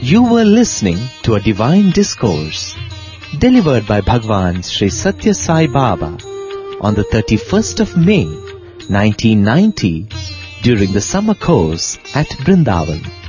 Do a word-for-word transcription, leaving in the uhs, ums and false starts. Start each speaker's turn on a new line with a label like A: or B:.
A: You were listening to a divine discourse delivered by Bhagwan Sri Satya Sai Baba on the thirty-first of May nineteen ninety during the summer course at Brindavan.